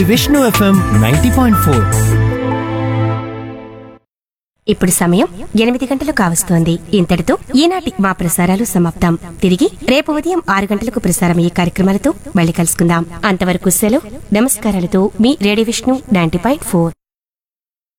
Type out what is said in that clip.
Vishnu FM 90.4. ఇప్పుడు సమయం 8 గంటలు కావస్తోంది. ఇంతటితో ఈనాటి మా ప్రసారాలు సమాప్తం. తిరిగి రేపు ఉదయం 6 గంటలకు ప్రసారమయ్యే కార్యక్రమాలతో మళ్ళీ కలుసుకుందాం. అంతవరకు సెలవు. నమస్కారాలతో మీ రేడియో విష్ణు 90.4.